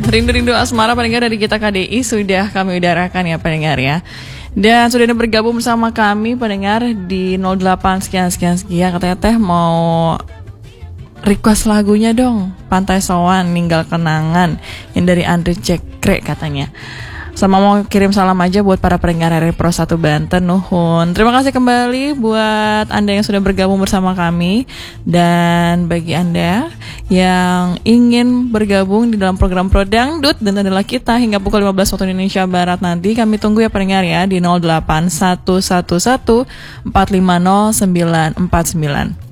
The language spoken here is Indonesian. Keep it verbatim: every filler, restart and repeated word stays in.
Rindu-rindu asmara pendengar dari kita K D I sudah kami udarakan ya pendengar ya. Dan sudah ada bergabung bersama kami pendengar di nol delapan sekian sekian sekian. Katanya teh mau request lagunya dong, Pantai Sowan Ninggal Kenangan yang dari Andre Cekre katanya. Sama mau kirim salam aja buat para pendengar R R Pro satu Banten, nuhun. Terima kasih kembali buat Anda yang sudah bergabung bersama kami. Dan bagi Anda yang ingin bergabung di dalam program Pro Dangdut dan adalah kita hingga pukul lima belas waktu Indonesia Barat nanti, kami tunggu ya pendengar ya di nol delapan satu satu satu empat lima nol sembilan empat sembilan.